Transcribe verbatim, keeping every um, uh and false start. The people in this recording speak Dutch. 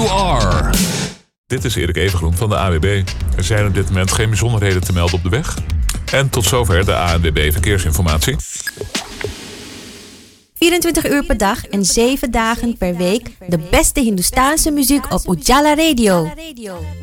you are. Dit is Erik Evengroen van de A W B. Er zijn op dit moment geen bijzonderheden te melden op de weg. En tot zover de A N W B Verkeersinformatie. vierentwintig uur per dag en zeven dagen per week de beste Hindoestaanse muziek op Ujala Radio.